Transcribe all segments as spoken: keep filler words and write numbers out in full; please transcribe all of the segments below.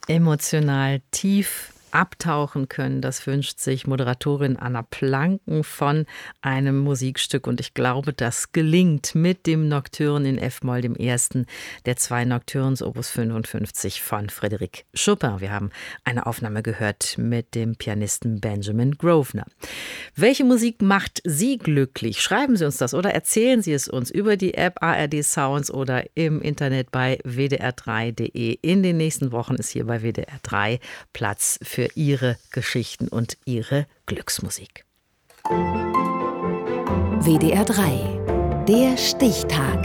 Emotional tief abtauchen können, das wünscht sich Moderatorin Anna Planken von einem Musikstück. Und ich glaube, das gelingt mit dem Nocturne in F-Moll, dem ersten der zwei Nocturnes, Opus fünfundfünfzig von Frédéric Chopin. Wir haben eine Aufnahme gehört mit dem Pianisten Benjamin Grosvenor. Welche Musik macht Sie glücklich? Schreiben Sie uns das oder erzählen Sie es uns über die App A R D Sounds oder im Internet bei w d r drei punkt d e. In den nächsten Wochen ist hier bei W D R drei Platz für für Ihre Geschichten und Ihre Glücksmusik. W D R drei, der Stichtag.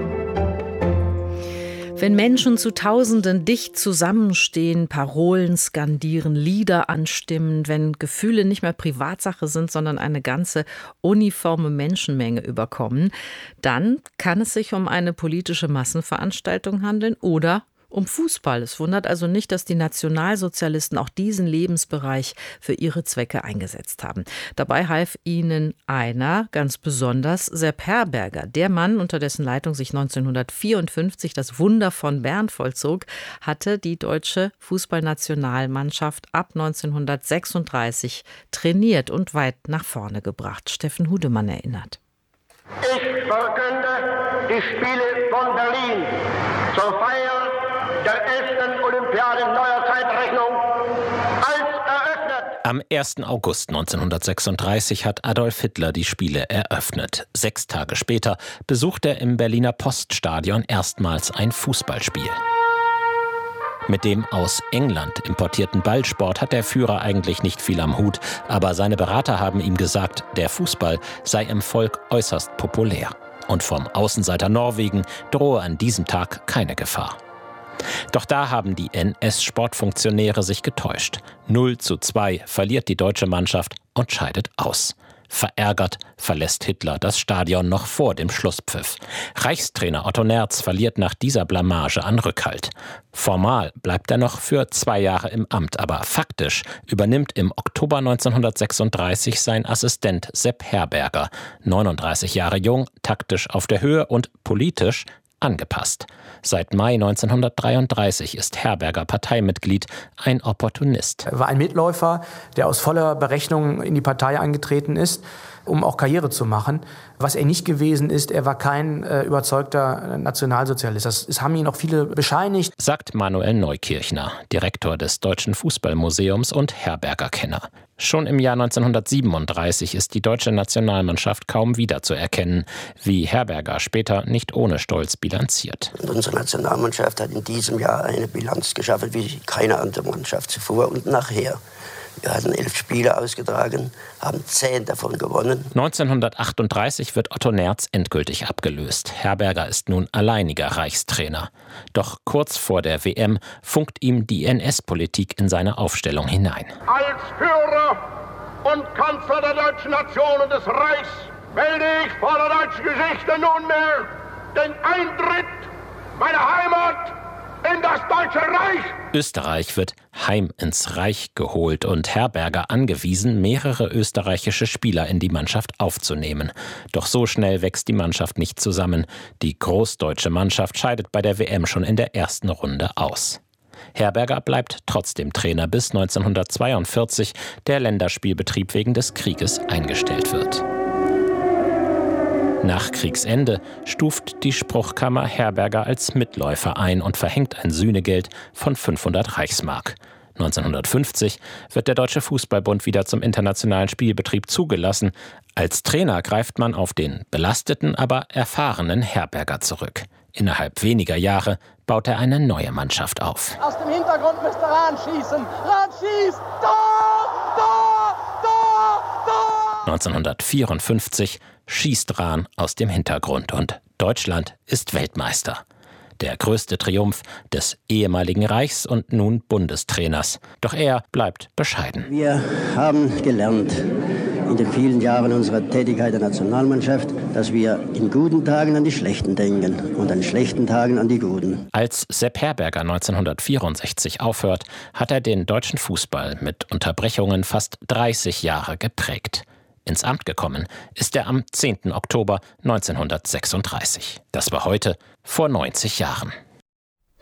Wenn Menschen zu Tausenden dicht zusammenstehen, Parolen skandieren, Lieder anstimmen, wenn Gefühle nicht mehr Privatsache sind, sondern eine ganze uniforme Menschenmenge überkommen, dann kann es sich um eine politische Massenveranstaltung handeln oder um Fußball. Es wundert also nicht, dass die Nationalsozialisten auch diesen Lebensbereich für ihre Zwecke eingesetzt haben. Dabei half ihnen einer ganz besonders, Sepp Herberger. Der Mann, unter dessen Leitung sich neunzehnhundertvierundfünfzig das Wunder von Bern vollzog, hatte die deutsche Fußballnationalmannschaft ab neunzehnhundertsechsunddreißig trainiert und weit nach vorne gebracht. Steffen Hudemann erinnert. Ich verkünde die Spiele von Berlin zur Feier der elften Olympiade neuer Zeitrechnung als eröffnet. Am ersten August neunzehnhundertsechsunddreißig hat Adolf Hitler die Spiele eröffnet. Sechs Tage später besucht er im Berliner Poststadion erstmals ein Fußballspiel. Mit dem aus England importierten Ballsport hat der Führer eigentlich nicht viel am Hut, aber seine Berater haben ihm gesagt, der Fußball sei im Volk äußerst populär. Und vom Außenseiter Norwegen drohe an diesem Tag keine Gefahr. Doch da haben die N S-Sportfunktionäre sich getäuscht. null zu zwei verliert die deutsche Mannschaft und scheidet aus. Verärgert verlässt Hitler das Stadion noch vor dem Schlusspfiff. Reichstrainer Otto Nerz verliert nach dieser Blamage an Rückhalt. Formal bleibt er noch für zwei Jahre im Amt, aber faktisch übernimmt im Oktober neunzehnhundertsechsunddreißig sein Assistent Sepp Herberger, neununddreißig Jahre jung, taktisch auf der Höhe und politisch angepasst. Seit Mai neunzehnhundertdreiunddreißig ist Herberger Parteimitglied, ein Opportunist. Er war ein Mitläufer, der aus voller Berechnung in die Partei eingetreten ist, um auch Karriere zu machen. Was er nicht gewesen ist, er war kein äh, überzeugter Nationalsozialist. Das, das haben ihn auch viele bescheinigt. Sagt Manuel Neukirchner, Direktor des Deutschen Fußballmuseums und Herberger-Kenner. Schon im Jahr neunzehnhundertsiebenunddreißig ist die deutsche Nationalmannschaft kaum wiederzuerkennen, wie Herberger später nicht ohne Stolz bilanziert. Und unsere Nationalmannschaft hat in diesem Jahr eine Bilanz geschaffen wie keine andere Mannschaft zuvor und nachher. Wir hatten elf Spiele ausgetragen, haben zehn davon gewonnen. neunzehnhundertachtunddreißig wird Otto Nerz endgültig abgelöst. Herberger ist nun alleiniger Reichstrainer. Doch kurz vor der W M funkt ihm die N S-Politik in seine Aufstellung hinein. Als Führer und Kanzler der deutschen Nation und des Reichs melde ich vor der deutschen Geschichte nunmehr den Eintritt meiner Heimat in das Deutsche Reich. Österreich wird heim ins Reich geholt und Herberger angewiesen, mehrere österreichische Spieler in die Mannschaft aufzunehmen. Doch so schnell wächst die Mannschaft nicht zusammen. Die großdeutsche Mannschaft scheidet bei der W M schon in der ersten Runde aus. Herberger bleibt trotzdem Trainer, bis neunzehnhundertzweiundvierzig der Länderspielbetrieb wegen des Krieges eingestellt wird. Nach Kriegsende stuft die Spruchkammer Herberger als Mitläufer ein und verhängt ein Sühnegeld von fünfhundert Reichsmark. neunzehnhundertfünfzig wird der Deutsche Fußballbund wieder zum internationalen Spielbetrieb zugelassen. Als Trainer greift man auf den belasteten, aber erfahrenen Herberger zurück. Innerhalb weniger Jahre baut er eine neue Mannschaft auf. Aus dem Hintergrund müsste Rahn schießen. Rahn schießt! Tor! Tor! Tor! Tor! neunzehnhundertvierundfünfzig schießt Rahn aus dem Hintergrund und Deutschland ist Weltmeister. Der größte Triumph des ehemaligen Reichs- und nun Bundestrainers. Doch er bleibt bescheiden. Wir haben gelernt in den vielen Jahren unserer Tätigkeit der Nationalmannschaft, dass wir in guten Tagen an die Schlechten denken und an schlechten Tagen an die Guten. Als Sepp Herberger neunzehnhundertvierundsechzig aufhört, hat er den deutschen Fußball mit Unterbrechungen fast dreißig Jahre geprägt. Ins Amt gekommen ist er am zehnten Oktober neunzehnhundertsechsunddreißig. Das war heute vor neunzig Jahren.